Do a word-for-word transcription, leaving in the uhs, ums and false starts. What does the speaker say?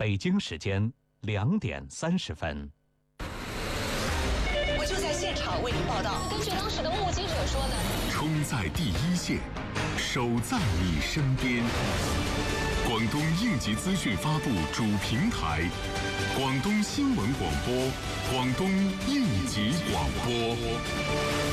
北京时间两点三十分。 我就在现场为您报道。 根据当时的目击者说呢， 冲在第一线，守在你身边。广东应急资讯发布主平台，广东新闻广播，广东应急广播。